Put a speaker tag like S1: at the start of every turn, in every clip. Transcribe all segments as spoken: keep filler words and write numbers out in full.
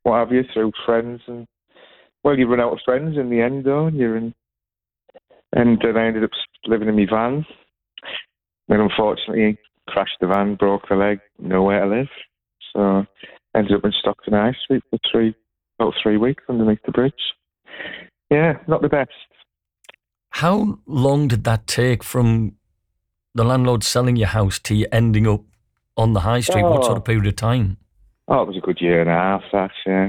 S1: what have you, through friends. And, well, you run out of friends in the end, don't you? And, and then I ended up living in my van. Then, unfortunately, crashed the van, broke the leg, nowhere to live. So, ended up in Stockton High Street for three, about three weeks underneath the bridge. Yeah, not the best.
S2: How long did that take from the landlord selling your house to you ending up on the high street? Oh. What sort of period of time?
S1: Oh, it was a good year and a half, that, yeah.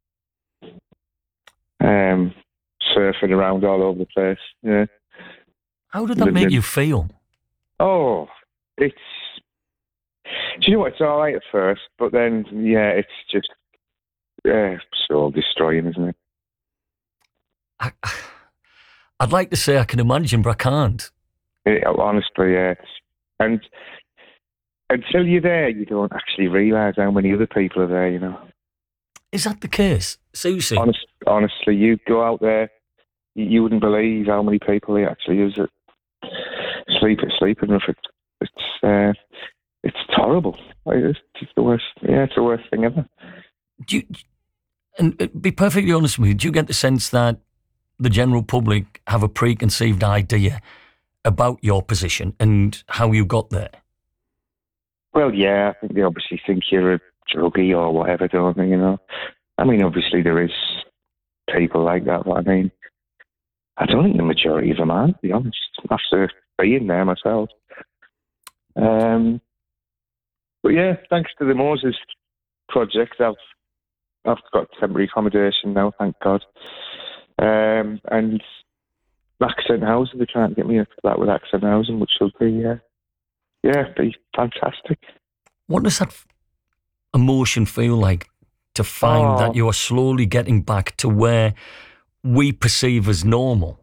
S1: Um, surfing around all over the place, yeah.
S2: How did that make you feel?
S1: Oh, it's... Do you know what? It's all right at first, but then, yeah, it's just yeah, soul destroying, isn't it?
S2: I, I'd like to say I can imagine, but I can't.
S1: It, honestly, yes. And until you're there, you don't actually realise how many other people are there, you know.
S2: Is that the case? Seriously?
S1: Honest, honestly, you go out there, you, you wouldn't believe how many people there actually is at sleep at sleeping rough. It, it's uh, it's horrible. It's, it's the worst. Yeah, it's the worst thing ever.
S2: Do you, and be perfectly honest with me, do you get the sense that the general public have a preconceived idea about your position and how you got there?
S1: Well, yeah, I think they obviously think you're a druggie or whatever, don't they, you know? I mean, obviously there is people like that, but I mean, I don't think the majority of them are, to be honest, after being there myself. Um, but yeah, thanks to the Moses project, I've I've got temporary accommodation now, thank God. Um, and accent housing, they're trying to get me into that with accent housing, which will be, uh, yeah, be fantastic.
S2: What does that f- emotion feel like to find
S1: oh.
S2: that you are slowly getting back to where we perceive as normal?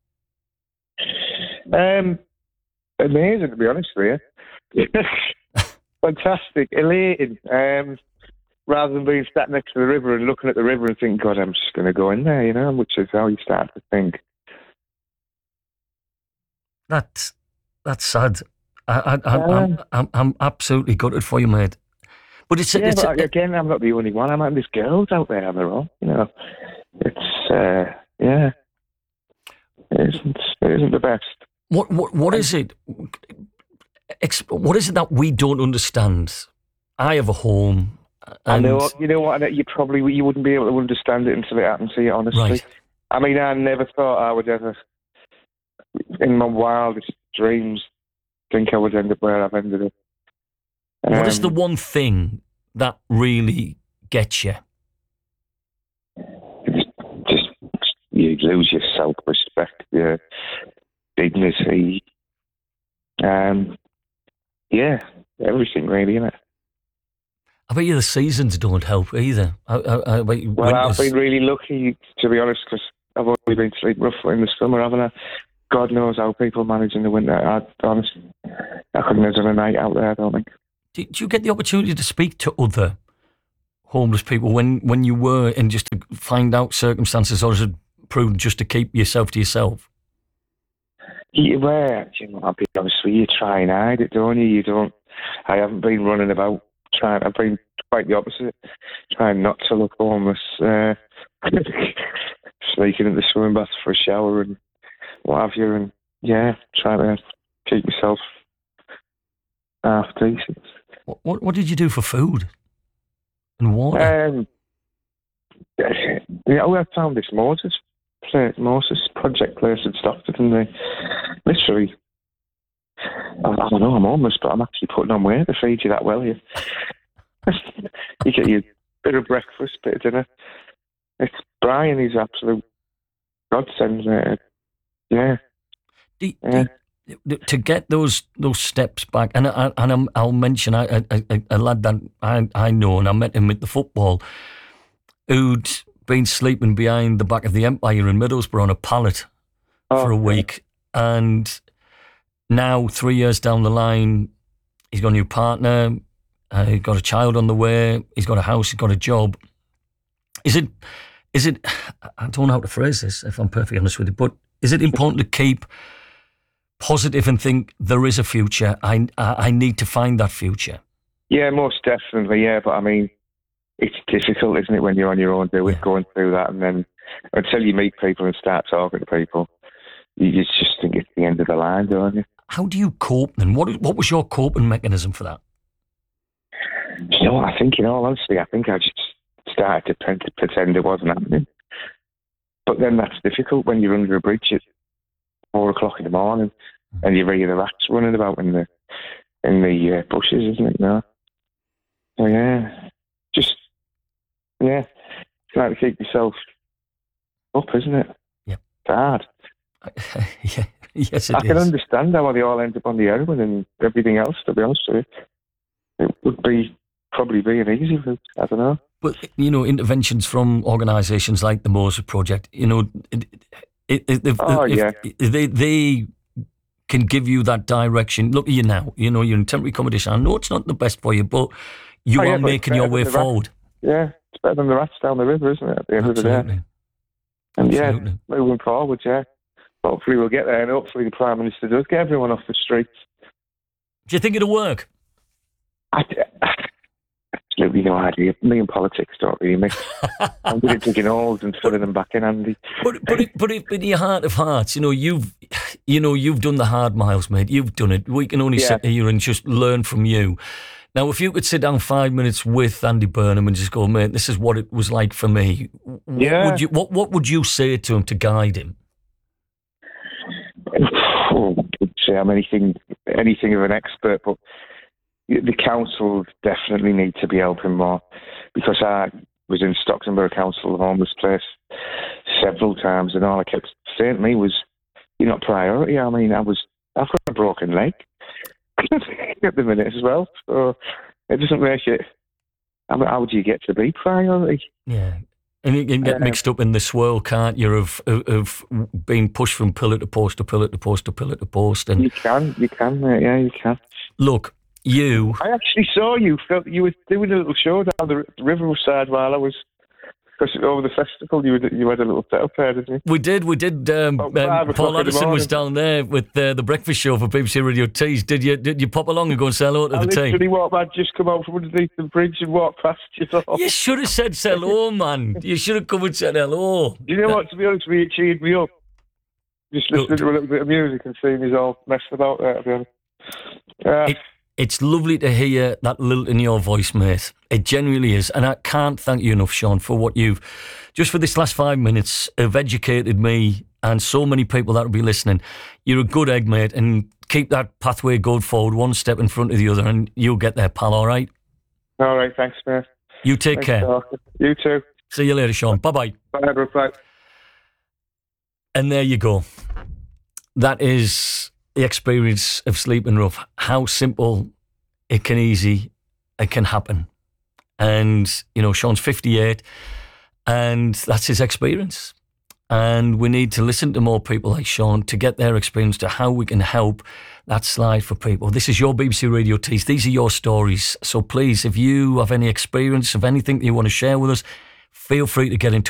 S1: Um, amazing, to be honest with you. Fantastic, elating. Um, rather than being sat next to the river and looking at the river and thinking, God, I'm just going to go in there, you know, which is how you start to think.
S2: That's that's sad. I, I, I'm, I'm, I'm, I'm absolutely gutted for you, mate. But it's,
S1: yeah,
S2: it's
S1: but again, I'm not the only one. I'm there's girls out there on their own, you know. It's uh, yeah, it isn't it isn't the best.
S2: What what what is it? What is it that we don't understand? I have a home.
S1: I know, you know what? You probably you wouldn't be able to understand it until it happened to you. Honestly,
S2: right.
S1: I mean, I never thought I would ever, in my wildest dreams, think I would end up where I've ended up. Um,
S2: what is the one thing that really gets you?
S1: Just you lose your self-respect, your dignity. Um, yeah, everything really, innit?
S2: I bet you the seasons don't help either. I, I, I bet you
S1: well,
S2: winters...
S1: I've been really lucky, to be honest, because I've only been sleeping rough in the summer, haven't I? God knows how people manage in the winter. I honestly, I couldn't have done a night out there, I don't think.
S2: Do, do you get the opportunity to speak to other homeless people when, when you were in, just to find out circumstances, or is it prudent just to keep yourself to yourself?
S1: Yeah, well, you know, I'll be honest with you, you try and hide it, don't you? You don't. I haven't been running about trying. I've been quite the opposite, trying not to look homeless, uh, sneaking into the swimming bath for a shower and what have you, and yeah, trying to keep myself half decent.
S2: What, what what did you do for food and water?
S1: Um, yeah, we found this Moses place, Moses project place in Stockton, and they literally, I, I don't know, I'm homeless, but I'm actually putting on weight to feed you that well here. You get your bit of breakfast, bit of dinner. It's Brian, he's absolute godsend, uh, yeah.
S2: Do,
S1: yeah.
S2: Do, to get those those steps back, and I, and I'm, I'll mention a, a, a lad that I, I know, and I met him at the football, who'd been sleeping behind the back of the Empire in Middlesbrough on a pallet oh, for a week, yeah. And now, three years down the line, he's got a new partner, uh, he's got a child on the way, he's got a house, he's got a job. Is it, is it, I don't know how to phrase this, if I'm perfectly honest with you, but is it important to keep positive and think there is a future? I, I I need to find that future.
S1: Yeah, most definitely, yeah, but I mean, it's difficult, isn't it, when you're on your own doing
S2: Yeah.
S1: going through that, and then until you meet people and start talking to people, you just think it's the end of the line, don't you?
S2: How do you cope then? What what was your coping mechanism for that?
S1: You know what, I think, in all honesty, I think I just started to pretend, to pretend it wasn't happening. But then that's difficult when you're under a bridge at four o'clock in the morning and you hear the rats running about in the in the uh, bushes, isn't it? No. So yeah, just yeah, trying to keep yourself up, isn't it?
S2: Yeah,
S1: it's hard.
S2: yeah, yes, it
S1: I
S2: is.
S1: can understand how they all end up on the heroin and everything else. To be honest with you, it would be probably be an easy route. I don't know.
S2: But, you know, interventions from organisations like the Moses Project, you know, it, it, it, if,
S1: Oh,
S2: if,
S1: yeah.
S2: if they they can give you that direction. Look at you now, you know, you're in temporary accommodation. I know it's not the best for you, but you
S1: Oh, yeah,
S2: are
S1: but it's
S2: making your
S1: better
S2: way
S1: than the
S2: forward.
S1: Yeah, it's better than the rats down the river, isn't it, at the end
S2: Absolutely.
S1: of the day? And
S2: Absolutely.
S1: yeah, moving forward, yeah. Hopefully we'll get there, and hopefully the Prime Minister does get everyone off the streets.
S2: Do you think it'll work?
S1: I, absolutely no idea. Me and politics don't really mix. I'm good at digging holes and filling them back in, Andy.
S2: But but it, but, it, but in your heart of hearts, you know, you've you know you've done the hard miles, mate. You've done it. We can only
S1: Yeah.
S2: sit here and just learn from you. Now, if you could sit down five minutes with Andy Burnham and just go, mate, this is what it was like for me. What
S1: Yeah.
S2: would you what what would you say to him to guide him?
S1: Oh, I would say I'm anything, anything of an expert, but the council definitely need to be helping more, because I was in Stockton Borough Council, a homeless place, several times, and all I kept saying to me was, you're not priority. I mean, I was, I've got a broken leg at the minute as well, so it doesn't make it, I mean, how would you get to be priority?
S2: Yeah. And you can get
S1: Um,
S2: mixed up in the swirl, can't you, of, of of being pushed from pillar to post to pillar to post to pillar to post. And
S1: You can, you can, mate, yeah, you can.
S2: look, you,
S1: I actually saw you. Phil, you were doing a little show down the riverside while I was, because over the festival you were, you had a little setup there, didn't you?
S2: we did, we did. Um,
S1: About five
S2: um,
S1: o'clock
S2: Paul
S1: in the
S2: Addison was
S1: morning.
S2: down there with uh, the breakfast show for B B C Radio Tees. Did you did you pop along and go and say hello to
S1: I
S2: the team?
S1: literally walked, I'd just come out from underneath the bridge and walked past you.
S2: You should have said hello, man. You should have come and said hello.
S1: You know what, to be honest with you, it cheered me up. Just listening to a little bit of music and seeing us all messing about there, to be honest. Uh,
S2: It, it's lovely to hear that lilt in your voice, mate. It genuinely is. And I can't thank you enough, Sean, for what you've, just for this last five minutes, have educated me and so many people that will be listening. You're a good egg, mate, and keep that pathway going forward one step in front of the other, and you'll get there, pal, all right?
S1: all right, thanks, mate.
S2: You take
S1: Thanks
S2: care.
S1: for talking. You too.
S2: See you later, Sean. Bye-bye.
S1: Bye, bro. Bye.
S2: And there you go. That is the experience of sleeping rough. How simple it can easy, it can happen. And, you know, Sean's fifty-eight and that's his experience. And we need to listen to more people like Sean to get their experience to how we can help that slide for people. This is your B B C Radio Tees. These are your stories. So please, if you have any experience of anything that you want to share with us, feel free to get in touch.